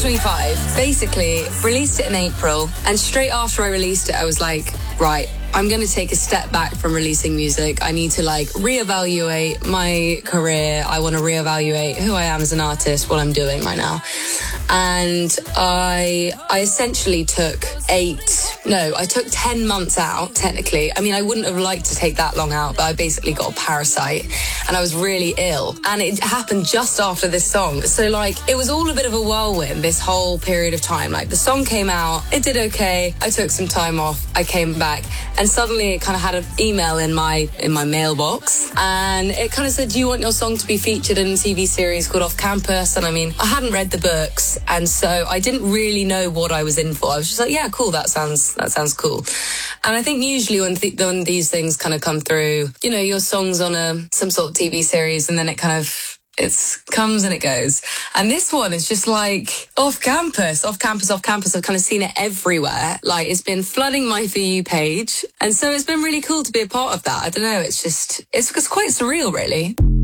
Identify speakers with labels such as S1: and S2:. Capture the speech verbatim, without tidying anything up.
S1: twenty-five. Basically, released it in April, and straight after I released it, I was like, right, I'm going to take a step back from releasing music. I need to, like, reevaluate my career. I want to reevaluate who I am as an artist, what I'm doing right now. And I I essentially took eight, no, I took ten months out, technically. I mean, I wouldn't have liked to take that long out, but I basically got a parasite and I was really ill. And it happened just after this song. So, like, it was all a bit of a whirlwind, this whole period of time. Like, the song came out, it did okay. I took some time off, I came back, and suddenly it kind of had an email in my in my mailbox. And it kind of said, do you want your song to be featured in a T V series called Off Campus? And I mean, I hadn't read the books. And so I didn't really know what I was in for. I was just like, yeah, cool, that sounds that sounds cool. And I think usually when, th- when these things kind of come through, you know, your song's on a some sort of T V series and then it kind of, it comes and it goes. And this one is just like off campus, off campus, off campus. I've kind of seen it everywhere. Like, it's been flooding my For You page. And so it's been really cool to be a part of that. I don't know, it's just, it's, it's quite surreal, really.